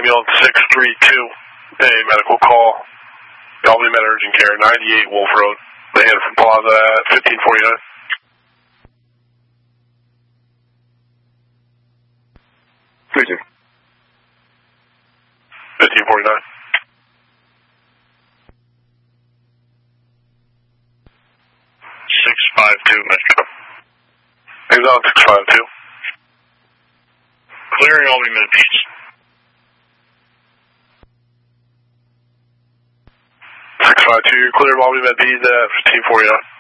Ambulance 632, a medical call. Albany Med Urgent Care, 98 Wolf Road. They headed from Plaza at 1549. Please. 1549. 652, Metro. Exxon 652. Clearing Albany Med Beach. 652, you're clear of Albany Med Beach at 1549.